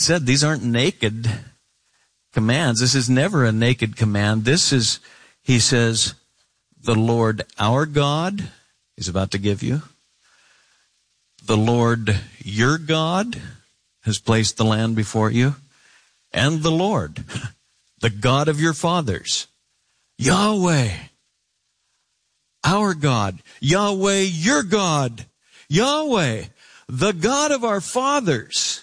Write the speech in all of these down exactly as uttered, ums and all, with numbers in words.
said, these aren't naked commands. This is never a naked command. This is, he says, the Lord our God is about to give you. The Lord your God has placed the land before you. And the Lord, the God of your fathers, Yahweh, our God, Yahweh your God, Yahweh, the God of our fathers.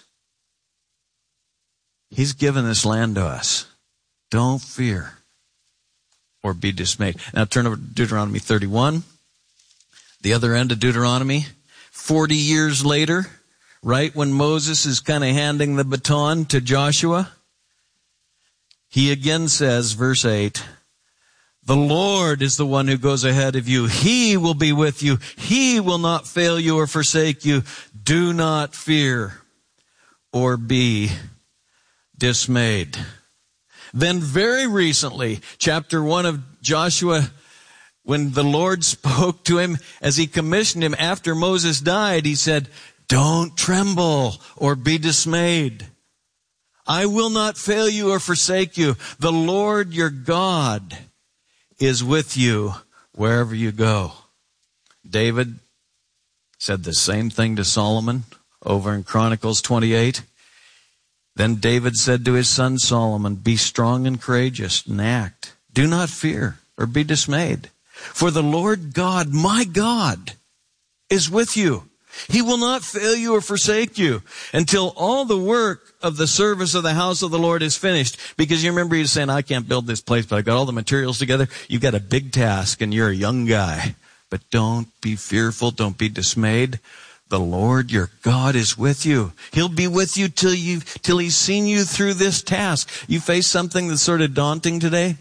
He's given this land to us. Don't fear or be dismayed. Now turn over to Deuteronomy thirty-one. The other end of Deuteronomy. Forty years later, right when Moses is kind of handing the baton to Joshua, he again says, verse eight, the Lord is the one who goes ahead of you. He will be with you. He will not fail you or forsake you. Do not fear or be dismayed. Then very recently, chapter one of Joshua, when the Lord spoke to him as he commissioned him after Moses died, he said, don't tremble or be dismayed. I will not fail you or forsake you. The Lord your God is with you wherever you go. David said the same thing to Solomon over in Chronicles twenty-eight. Then David said to his son Solomon, be strong and courageous and act. Do not fear or be dismayed. For the Lord God, my God, is with you. He will not fail you or forsake you until all the work of the service of the house of the Lord is finished. Because you remember he was saying, I can't build this place, but I got all the materials together. You've got a big task and you're a young guy. But don't be fearful. Don't be dismayed. The Lord your God is with you. He'll be with you till you till he's seen you through this task. You face something that's sort of daunting today?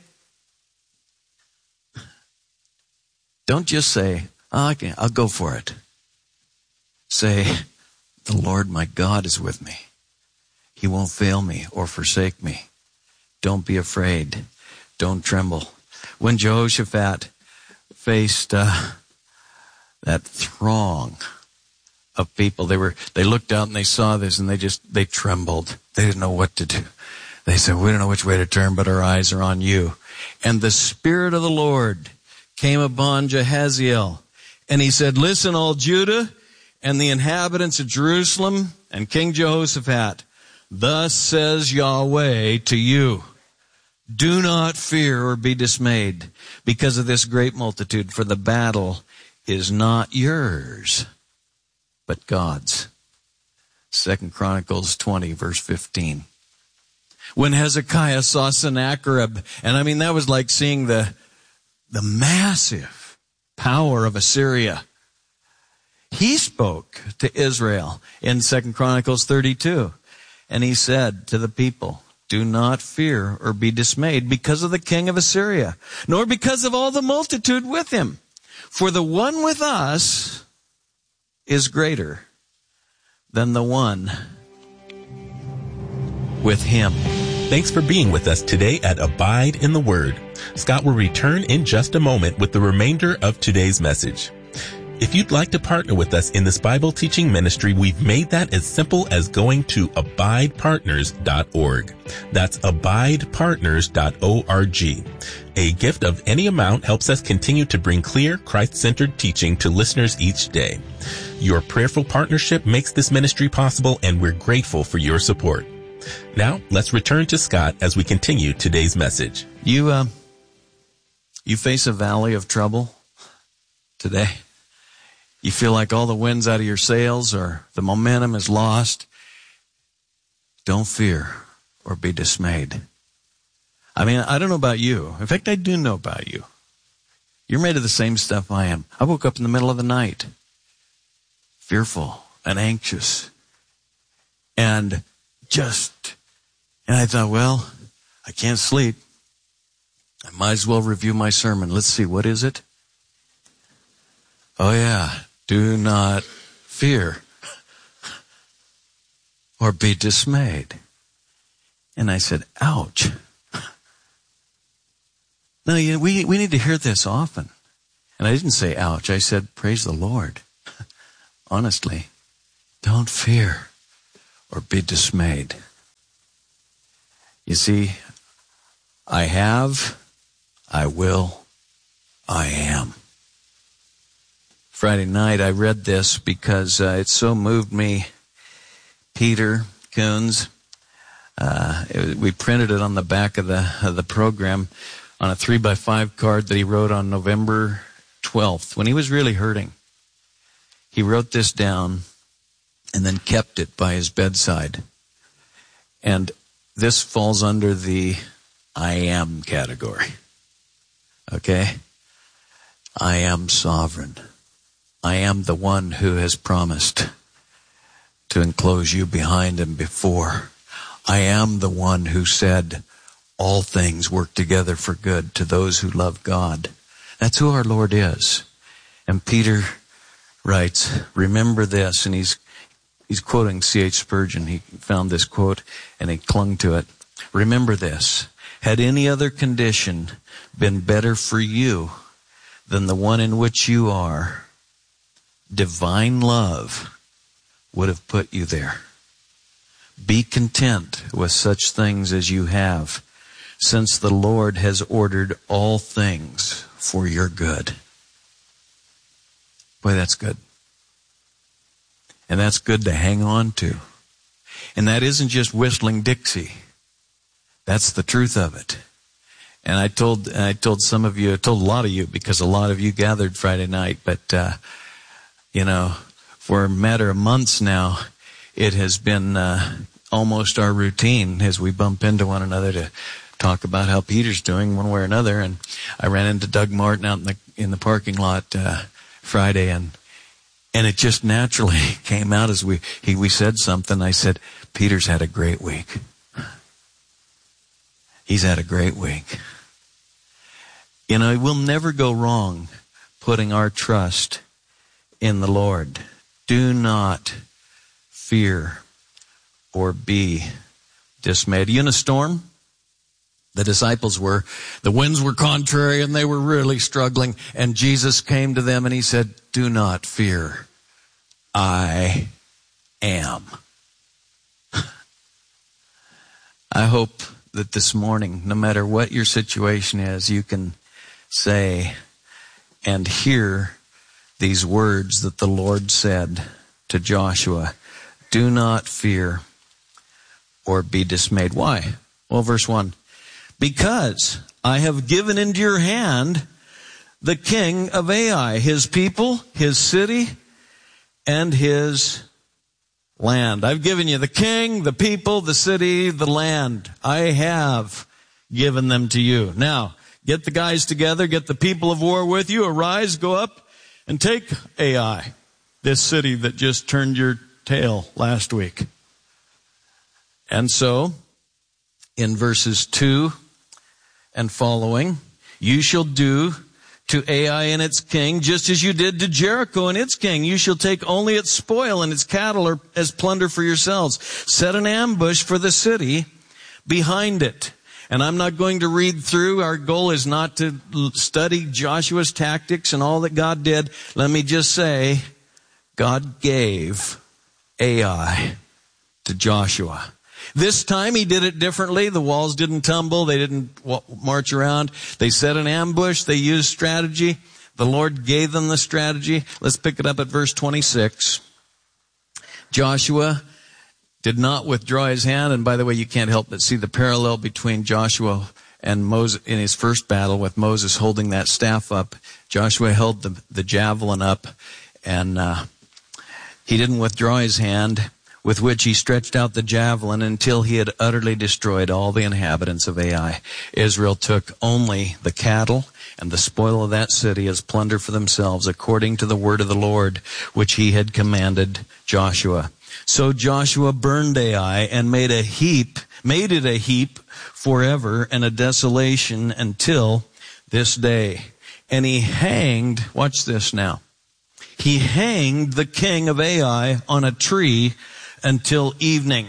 Don't just say, oh, okay, I'll go for it. Say, the Lord my God is with me. He won't fail me or forsake me. Don't be afraid. Don't tremble. When Jehoshaphat faced uh, that throng of people, they were they looked out and they saw this and they just they trembled. They didn't know what to do. They said, we don't know which way to turn, but our eyes are on you. And the Spirit of the Lord came upon Jehaziel, and he said, listen, all Judah and the inhabitants of Jerusalem and King Jehoshaphat, thus says Yahweh to you, do not fear or be dismayed because of this great multitude, for the battle is not yours, but God's. Second Chronicles twenty, verse fifteen. When Hezekiah saw Sennacherib, and I mean, that was like seeing the, the massive power of Assyria. He spoke to Israel in Second Chronicles thirty-two, and he said to the people, do not fear or be dismayed because of the king of Assyria, nor because of all the multitude with him. For the one with us is greater than the one with him. Thanks for being with us today at Abide in the Word. Scott will return in just a moment with the remainder of today's message. If you'd like to partner with us in this Bible teaching ministry, we've made that as simple as going to abide partners dot org. That's abide partners dot org. A gift of any amount helps us continue to bring clear, Christ-centered teaching to listeners each day. Your prayerful partnership makes this ministry possible, and we're grateful for your support. Now, let's return to Scott as we continue today's message. You, uh, you face a valley of trouble today. You feel like all the wind's out of your sails or the momentum is lost. Don't fear or be dismayed. I mean, I don't know about you. In fact, I do know about you. You're made of the same stuff I am. I woke up in the middle of the night, fearful and anxious, and just, and I thought, well, I can't sleep. I might as well review my sermon. Let's see, what is it? Oh yeah, do not fear or be dismayed. And I said, ouch. No, you know, we, we need to hear this often. And I didn't say ouch. I said, praise the Lord. Honestly, don't fear or be dismayed. You see, I have, I will, I am. Friday night I read this because uh, it so moved me. Peter Coons, uh, it, we printed it on the back of the of the program on a three by five card that he wrote on November twelfth when he was really hurting. He wrote this down and then kept it by his bedside. And this falls under the I am category. Okay? I am sovereign. I am the one who has promised to enclose you behind and before. I am the one who said all things work together for good to those who love God. That's who our Lord is. And Peter writes, remember this, and he's he's quoting C H Spurgeon. He found this quote and he clung to it. Remember this, had any other condition been better for you than the one in which you are, divine love would have put you there. Be content with such things as you have, since the Lord has ordered all things for your good. Boy, that's good. And that's good to hang on to. And that isn't just whistling Dixie. That's the truth of it. And I told I told some of you, I told a lot of you, because a lot of you gathered Friday night, but, uh, you know, for a matter of months now, it has been uh, almost our routine as we bump into one another to talk about how Peter's doing one way or another. And I ran into Doug Martin out in the in the parking lot uh, Friday, and and it just naturally came out as we he we said something. I said, Peter's had a great week. He's had a great week. You know, we'll never go wrong putting our trust in the Lord. Do not fear or be dismayed. Are you in a storm? The disciples were. The winds were contrary and they were really struggling. And Jesus came to them and he said, do not fear. I am. I hope that this morning, no matter what your situation is, you can say and hear these words that the Lord said to Joshua. Do not fear or be dismayed. Why? Well, verse one. Because I have given into your hand the king of Ai, his people, his city, and his land. I've given you the king, the people, the city, the land. I have given them to you. Now, get the guys together, get the people of war with you. Arise, go up, and take Ai, this city that just turned your tail last week. And so, in verses two and following, you shall do to Ai and its king just as you did to Jericho and its king. You shall take only its spoil and its cattle or as plunder for yourselves. Set an ambush for the city behind it. And I'm not going to read through. Our goal is not to study Joshua's tactics and all that God did. Let me just say, God gave Ai to Joshua. This time he did it differently. The walls didn't tumble. They didn't march around. They set an ambush. They used strategy. The Lord gave them the strategy. Let's pick it up at verse twenty-six. Joshua did not withdraw his hand. And by the way, you can't help but see the parallel between Joshua and Moses in his first battle with Moses holding that staff up. Joshua held the, the javelin up, and uh, he didn't withdraw his hand, with which he stretched out the javelin until he had utterly destroyed all the inhabitants of Ai. Israel took only the cattle and the spoil of that city as plunder for themselves, according to the word of the Lord, which he had commanded Joshua. So Joshua burned Ai and made a heap, made it a heap forever and a desolation until this day. And he hanged, watch this now, he hanged the king of Ai on a tree until evening.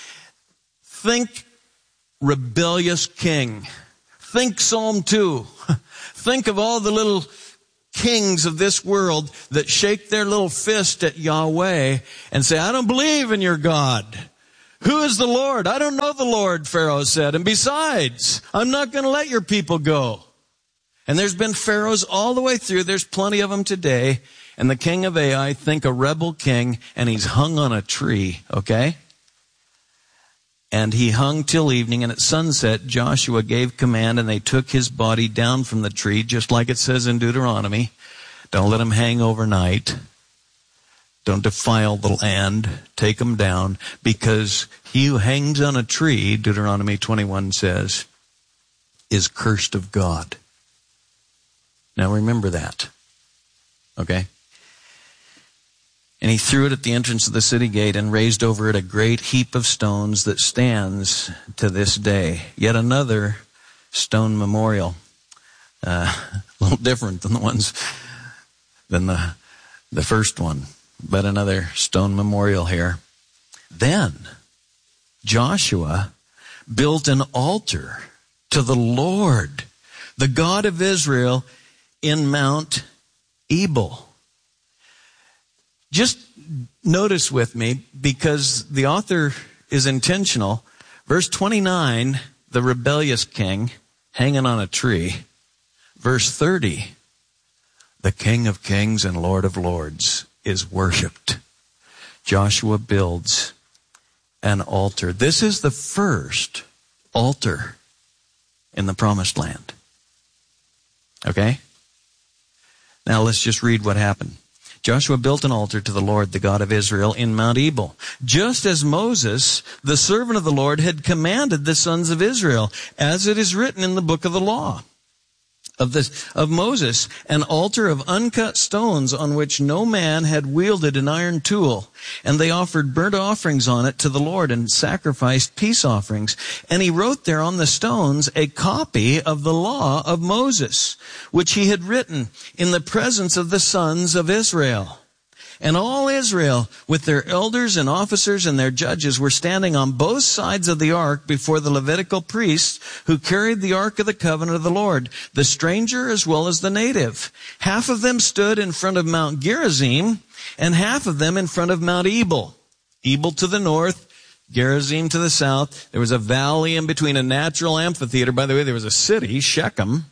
Think rebellious king. Think Psalm two. Think of all the little kings of this world that shake their little fist at Yahweh and say, I don't believe in your God. Who is the Lord? I don't know the Lord, Pharaoh said. And besides, I'm not going to let your people go. And there's been pharaohs all the way through. There's plenty of them today. And the king of Ai, think a rebel king, and he's hung on a tree, okay? And he hung till evening, and at sunset Joshua gave command, and they took his body down from the tree, just like it says in Deuteronomy. Don't let him hang overnight. Don't defile the land. Take him down, because he who hangs on a tree, Deuteronomy twenty-one says, is cursed of God. Now remember that. Okay? And he threw it at the entrance of the city gate and raised over it a great heap of stones that stands to this day. Yet another stone memorial. Uh, a little different than the ones, than the, the first one. But another stone memorial here. Then Joshua built an altar to the Lord, the God of Israel, in Mount Ebal. Just notice with me, because the author is intentional. Verse twenty-nine, the rebellious king hanging on a tree. Verse thirty, the King of Kings and Lord of Lords is worshipped. Joshua builds an altar. This is the first altar in the Promised Land. Okay? Now let's just read what happened. Joshua built an altar to the Lord, the God of Israel, in Mount Ebal, just as Moses, the servant of the Lord, had commanded the sons of Israel, as it is written in the book of the law of this, of Moses, an altar of uncut stones on which no man had wielded an iron tool. And they offered burnt offerings on it to the Lord and sacrificed peace offerings. And he wrote there on the stones a copy of the law of Moses, which he had written in the presence of the sons of Israel. And all Israel, with their elders and officers and their judges, were standing on both sides of the ark before the Levitical priests who carried the ark of the covenant of the Lord, the stranger as well as the native. Half of them stood in front of Mount Gerizim, and half of them in front of Mount Ebal. Ebal to the north, Gerizim to the south. There was a valley in between, a natural amphitheater. By the way, there was a city, Shechem.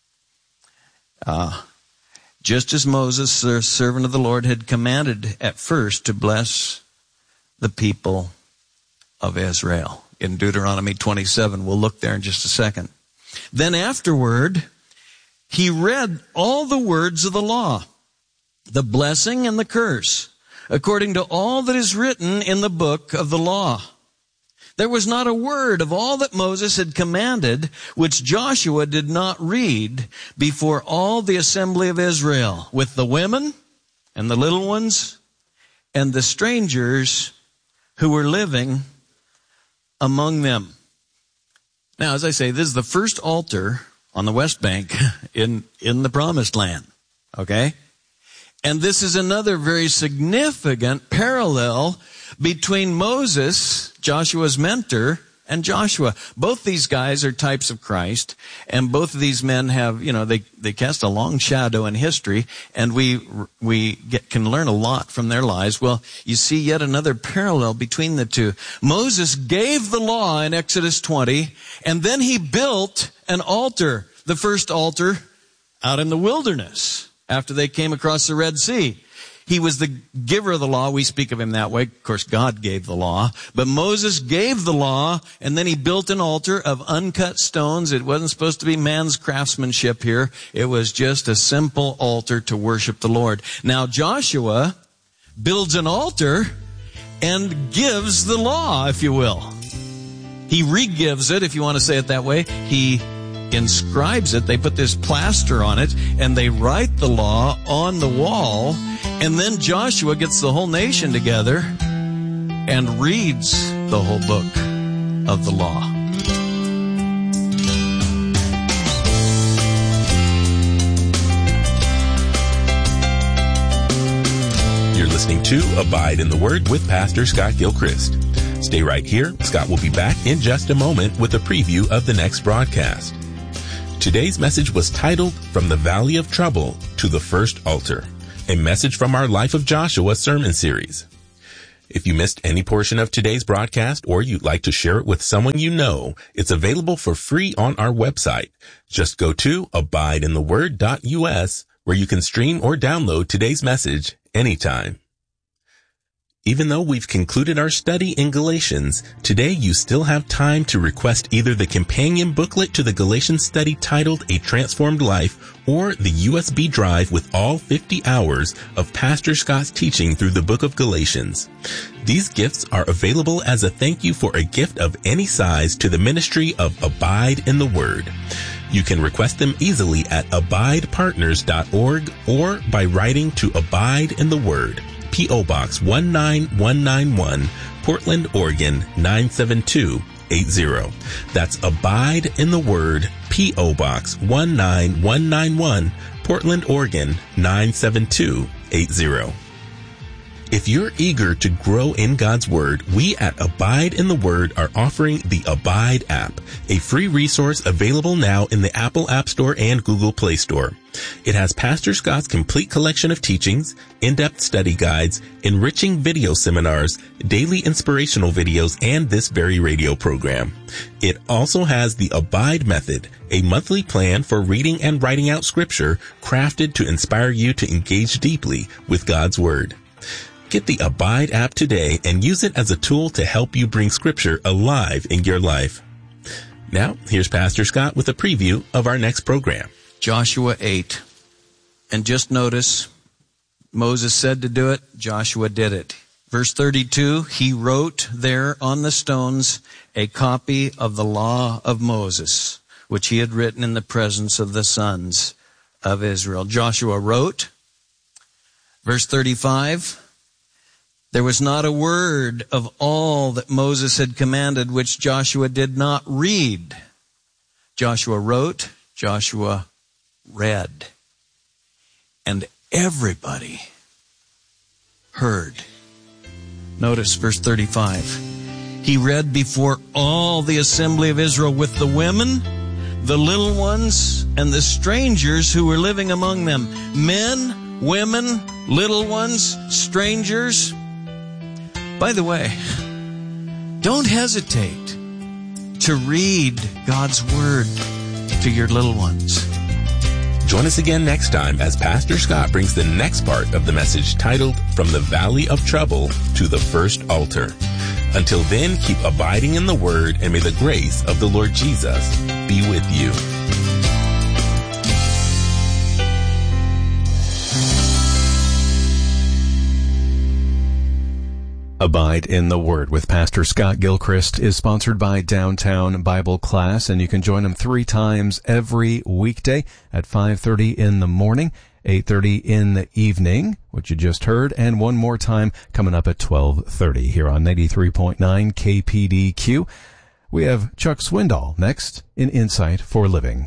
Uh, Just as Moses, the servant of the Lord, had commanded at first to bless the people of Israel. In Deuteronomy twenty-seven, we'll look there in just a second. Then afterward, he read all the words of the law, the blessing and the curse, according to all that is written in the book of the law. There was not a word of all that Moses had commanded which Joshua did not read before all the assembly of Israel, with the women and the little ones and the strangers who were living among them. Now, as I say, this is the first altar on the West Bank in, in the Promised Land, okay? And this is another very significant parallel between Moses, Joshua's mentor, and Joshua. Both these guys are types of Christ, and both of these men have, you know, they, they cast a long shadow in history, and we we get, can learn a lot from their lives. Well, you see yet another parallel between the two. Moses gave the law in Exodus twenty, and then he built an altar, the first altar out in the wilderness after they came across the Red Sea. He was the giver of the law. We speak of him that way. Of course, God gave the law. But Moses gave the law, and then he built an altar of uncut stones. It wasn't supposed to be man's craftsmanship here. It was just a simple altar to worship the Lord. Now, Joshua builds an altar and gives the law, if you will. He re-gives it, if you want to say it that way. He inscribes it. They put this plaster on it, and they write the law on the wall. And then Joshua gets the whole nation together and reads the whole book of the law. You're listening to Abide in the Word with Pastor Scott Gilchrist. Stay right here. Scott will be back in just a moment with a preview of the next broadcast. Today's message was titled, From the Valley of Trouble to the First Altar, a message from our Life of Joshua sermon series. If you missed any portion of today's broadcast or you'd like to share it with someone you know, it's available for free on our website. Just go to abide in the word dot U S where you can stream or download today's message anytime. Even though we've concluded our study in Galatians, today you still have time to request either the companion booklet to the Galatians study titled A Transformed Life or the U S B drive with all fifty hours of Pastor Scott's teaching through the book of Galatians. These gifts are available as a thank you for a gift of any size to the ministry of Abide in the Word. You can request them easily at abide partners dot org or by writing to Abide in the Word, P O. Box one nine one nine one, Portland, Oregon nine seven two eight zero. That's Abide in the Word, P O. Box one nine one nine one, Portland, Oregon nine seven two eight zero. If you're eager to grow in God's Word, we at Abide in the Word are offering the Abide app, a free resource available now in the Apple App Store and Google Play Store. It has Pastor Scott's complete collection of teachings, in-depth study guides, enriching video seminars, daily inspirational videos, and this very radio program. It also has the Abide Method, a monthly plan for reading and writing out Scripture crafted to inspire you to engage deeply with God's Word. Get the Abide app today and use it as a tool to help you bring Scripture alive in your life. Now, here's Pastor Scott with a preview of our next program. Joshua eight. And just notice, Moses said to do it, Joshua did it. Verse thirty-two, he wrote there on the stones a copy of the law of Moses, which he had written in the presence of the sons of Israel. Joshua wrote. Verse thirty-five, there was not a word of all that Moses had commanded which Joshua did not read. Joshua wrote, Joshua read, and everybody heard. Notice verse thirty-five. He read before all the assembly of Israel with the women, the little ones, and the strangers who were living among them. Men, women, little ones, strangers. By the way, don't hesitate to read God's Word to your little ones. Join us again next time as Pastor Scott brings the next part of the message titled From the Valley of Trouble to the First Altar. Until then, keep abiding in the Word, and may the grace of the Lord Jesus be with you. Abide in the Word with Pastor Scott Gilchrist is sponsored by Downtown Bible Class, and you can join them three times every weekday at five thirty in the morning, eight thirty in the evening, which you just heard, and one more time coming up at twelve thirty here on ninety-three point nine K P D Q. We have Chuck Swindoll next in Insight for Living.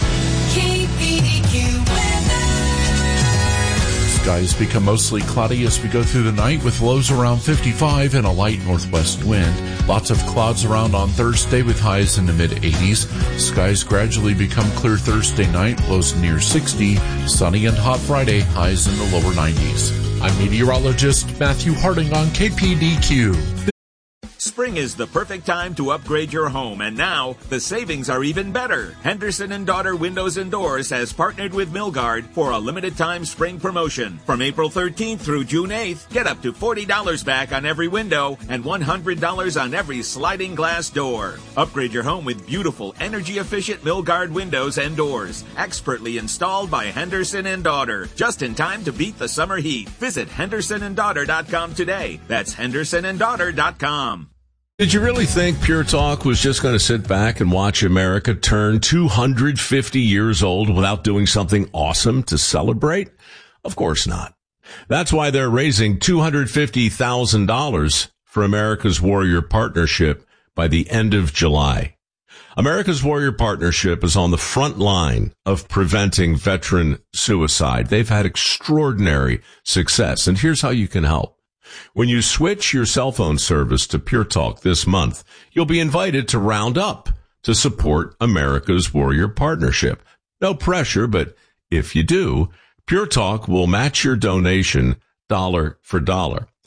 Skies become mostly cloudy as we go through the night with lows around fifty-five and a light northwest wind. Lots of clouds around on Thursday with highs in the mid-eighties. Skies gradually become clear Thursday night, lows near sixty. Sunny and hot Friday, highs in the lower nineties. I'm meteorologist Matthew Harding on K P D Q. Spring is the perfect time to upgrade your home, and now the savings are even better. Henderson and Daughter Windows and Doors has partnered with Milgard for a limited time spring promotion. From April thirteenth through June eighth, get up to forty dollars back on every window and one hundred dollars on every sliding glass door. Upgrade your home with beautiful, energy-efficient Milgard windows and doors, expertly installed by Henderson and Daughter, just in time to beat the summer heat. Visit henderson and daughter dot com today. That's henderson and daughter dot com. Did you really think Pure Talk was just going to sit back and watch America turn two hundred fifty years old without doing something awesome to celebrate? Of course not. That's why they're raising two hundred fifty thousand dollars for America's Warrior Partnership by the end of July. America's Warrior Partnership is on the front line of preventing veteran suicide. They've had extraordinary success, and here's how you can help. When you switch your cell phone service to Pure Talk this month, you'll be invited to round up to support America's Warrior Partnership. No pressure, but if you do, Pure Talk will match your donation dollar for dollar.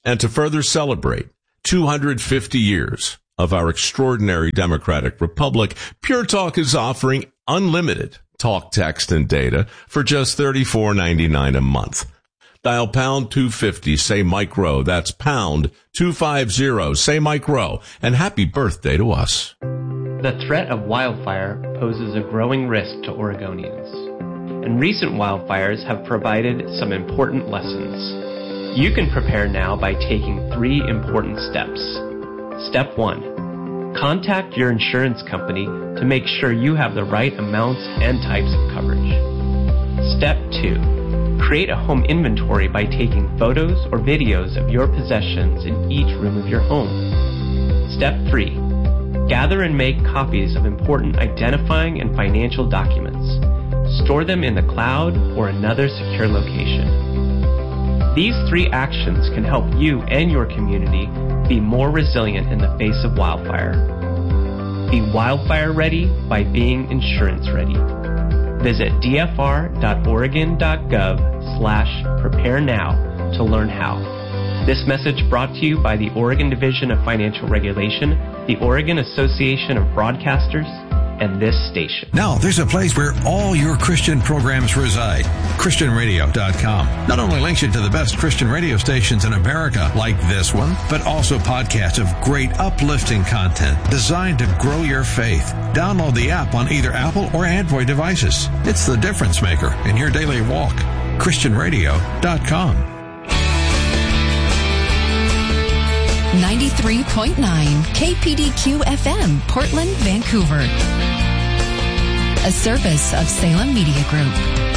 And to further celebrate two hundred fifty years of our extraordinary democratic republic, Pure Talk is offering unlimited talk, text, and data for just thirty-four ninety-nine a month. Dial pound two fifty, say Mike Rowe. That's pound two fifty, say Mike Rowe. And happy birthday to us. The threat of wildfire poses a growing risk to Oregonians, and recent wildfires have provided some important lessons. You can prepare now by taking three important steps. Step one, contact your insurance company to make sure you have the right amounts and types of coverage. Step two, create a home inventory by taking photos or videos of your possessions in each room of your home. Step three, gather and make copies of important identifying and financial documents. Store them in the cloud or another secure location. These three actions can help you and your community be more resilient in the face of wildfire. Be wildfire ready by being insurance ready. Visit dfr.oregon.gov slash prepare now to learn how. This message brought to you by the Oregon Division of Financial Regulation, the Oregon Association of Broadcasters, and this station. Now, there's a place where all your Christian programs reside. Christian radio dot com not only links you to the best Christian radio stations in America, like this one, but also podcasts of great uplifting content designed to grow your faith. Download the app on either Apple or Android devices. It's the difference maker in your daily walk. Christian radio dot com. ninety-three point nine K P D Q F M, Portland, Vancouver. A service of Salem Media Group.